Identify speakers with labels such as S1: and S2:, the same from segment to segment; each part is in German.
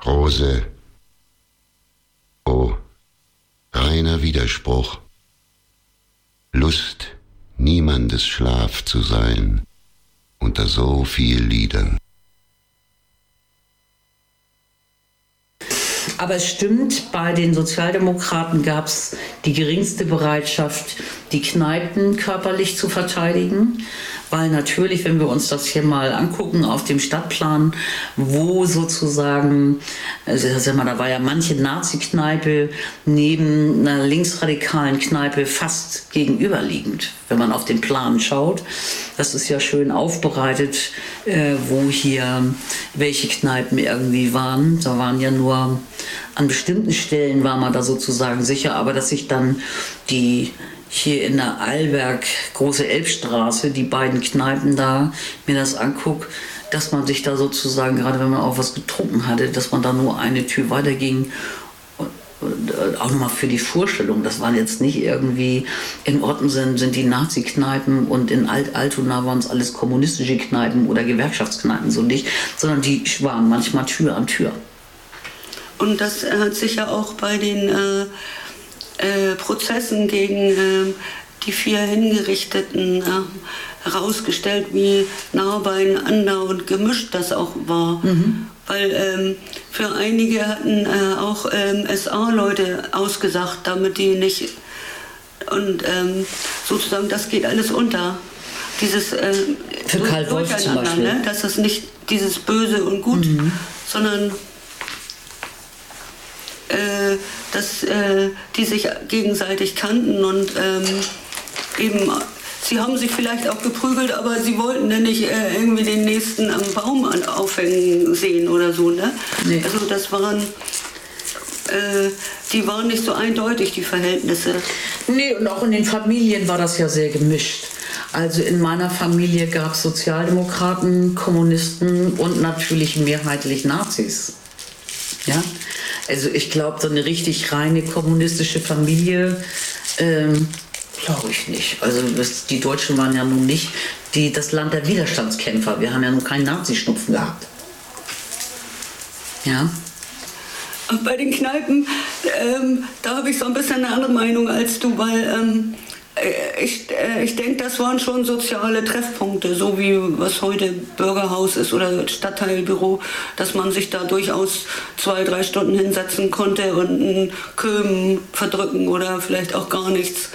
S1: Rose, oh, reiner Widerspruch. Lust, niemandes Schlaf zu sein, unter so viel Liedern.
S2: Aber es stimmt, bei den Sozialdemokraten gab es die geringste Bereitschaft, die Kneipen körperlich zu verteidigen. Weil natürlich, wenn wir uns das hier mal angucken auf dem Stadtplan, wo sozusagen, also da war ja manche Nazi-Kneipe neben einer linksradikalen Kneipe fast gegenüberliegend, wenn man auf den Plan schaut. Das ist ja schön aufbereitet, wo hier welche Kneipen irgendwie waren. Da waren ja nur an bestimmten Stellen war man da sozusagen sicher, aber dass sich dann die hier in der Allberg, Große Elbstraße, die beiden Kneipen da, mir das angucke, dass man sich da sozusagen, gerade wenn man auch was getrunken hatte, dass man da nur eine Tür weiterging. Und auch nochmal für die Vorstellung, das waren jetzt nicht irgendwie, in Ottensen sind die Nazi-Kneipen und in Altona waren es alles kommunistische Kneipen oder Gewerkschaftskneipen, so nicht, sondern die waren manchmal Tür an Tür.
S3: Und das hat sich ja auch bei den Prozessen gegen die 4 Hingerichteten herausgestellt, wie nah beieinander und gemischt das auch war. Mhm. Weil für einige hatten auch SA-Leute ausgesagt, damit die nicht... Und sozusagen, das geht alles unter. Dieses
S2: für Karl Wolf zum Beispiel.
S3: Ne? Dass das nicht dieses Böse und Gut, sondern... dass die sich gegenseitig kannten und eben, sie haben sich vielleicht auch geprügelt, aber sie wollten ja nicht irgendwie den Nächsten am Baum aufhängen sehen oder so, ne? Nee. Also das waren, die waren nicht so eindeutig, die Verhältnisse.
S2: Nee, und auch in den Familien war das ja sehr gemischt. Also in meiner Familie gab es Sozialdemokraten, Kommunisten und natürlich mehrheitlich Nazis. Ja? Also ich glaube, so eine richtig reine kommunistische Familie, glaube ich nicht. Also die Deutschen waren ja nun nicht das Land der Widerstandskämpfer. Wir haben ja nun keinen Nazi-Schnupfen gehabt. Ja.
S3: Und bei den Kneipen, da habe ich so ein bisschen eine andere Meinung als du, weil ich denke, das waren schon soziale Treffpunkte, so wie was heute Bürgerhaus ist oder Stadtteilbüro, dass man sich da durchaus 2-3 Stunden hinsetzen konnte und einen Köben verdrücken oder vielleicht auch gar nichts.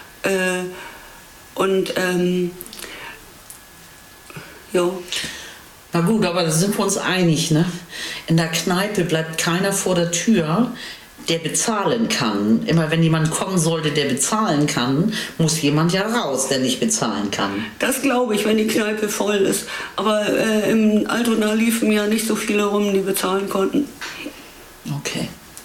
S3: Ja.
S2: Na gut, aber da sind wir uns einig, ne? In der Kneipe bleibt keiner vor der Tür, der bezahlen kann. Immer wenn jemand kommen sollte, der bezahlen kann, muss jemand ja raus, der nicht bezahlen kann.
S3: Das glaube ich, wenn die Kneipe voll ist. Aber im Altona liefen ja nicht so viele rum, die bezahlen konnten.
S2: Okay.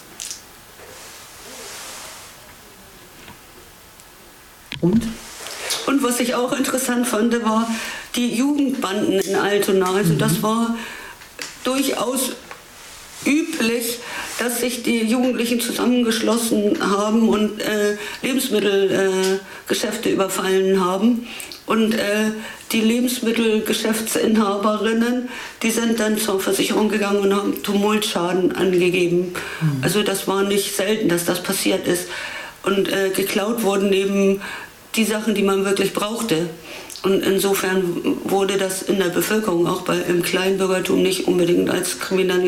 S3: Und was ich auch interessant fand, war die Jugendbanden in Altona. Also das war durchaus üblich, dass sich die Jugendlichen zusammengeschlossen haben und Lebensmittelgeschäfte überfallen haben. Und die Lebensmittelgeschäftsinhaberinnen, die sind dann zur Versicherung gegangen und haben Tumultschaden angegeben. Also das war nicht selten, dass das passiert ist. Und geklaut wurden eben die Sachen, die man wirklich brauchte. Und insofern wurde das in der Bevölkerung, auch im Kleinbürgertum, nicht unbedingt als Kriminalität